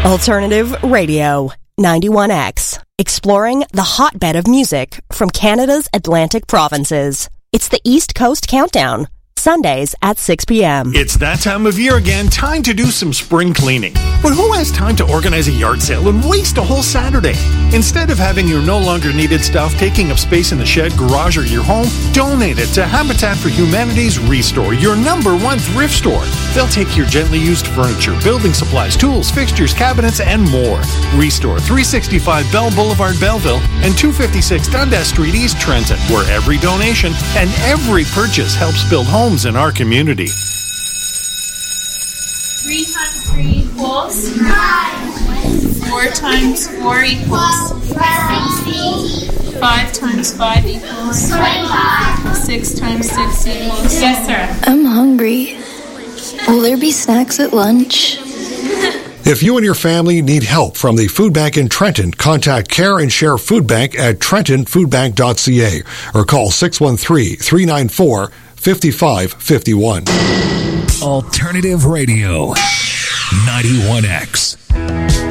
Alternative Radio, 91X. Exploring the hotbed of music from Canada's Atlantic provinces. It's the East Coast Countdown. Sundays at 6 p.m. It's that time of year again, time to do some spring cleaning. But who has time to organize a yard sale and waste a whole Saturday? Instead of having your no longer needed stuff taking up space in the shed, garage, or your home, donate it to Habitat for Humanity's Restore, your #1 thrift store. They'll take your gently used furniture, building supplies, tools, fixtures, cabinets, and more. Restore, 365 Bell Boulevard, Belleville, and 256 Dundas Street, East Trenton, where every donation and every purchase helps build homes in our community. 3 times 3 equals 5. 4 times 4 equals 5 times 5 equals 6 times 6 equals. Yes, sir. I'm hungry. Will there be snacks at lunch? If you and your family need help from the Food Bank in Trenton, contact Care and Share Food Bank at trentonfoodbank.ca or call 613-394-5551. Alternative Radio, 91X.